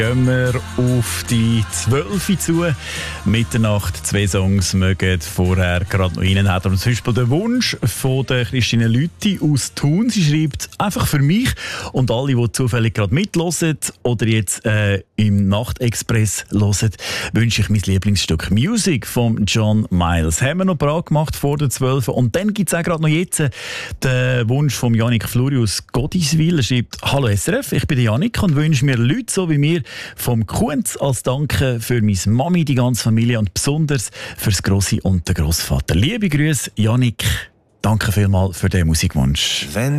Gehen wir auf die 12 zu. Mitternacht, 2 Songs mögen vorher gerade noch rein. Hat zum Beispiel den Wunsch von der Christine Lüthi aus Thun. Sie schreibt einfach für mich und alle, die zufällig gerade mithören oder jetzt im Nachtexpress hören, wünsche ich mein Lieblingsstück Music von John Miles. Haben wir noch parat gemacht vor der 12. Und dann gibt es auch gerade noch jetzt den Wunsch von Janik Fluri aus Godiswil. Er schreibt: Hallo SRF, ich bin der Janik und wünsche mir Leute so wie mir vom Kunz als Danke für meine Mami, die ganze Familie und besonders fürs Grossi und den Grossvater. Liebe Grüße, Janik. Danke vielmals für den Musikwunsch. Wenn